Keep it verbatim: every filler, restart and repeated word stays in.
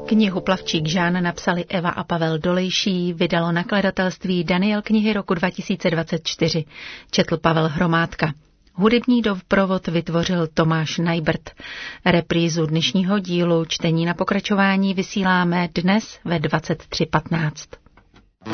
Knihu Plavčík Žán napsali Eva a Pavel Dolejší, vydalo nakladatelství Daniel knihy roku dva tisíce dvacet čtyři. Četl Pavel Hromádka. Hudební doprovod vytvořil Tomáš Najbrt. Reprízu dnešního dílu Čtení na pokračování vysíláme dnes ve dvacet tři patnáct.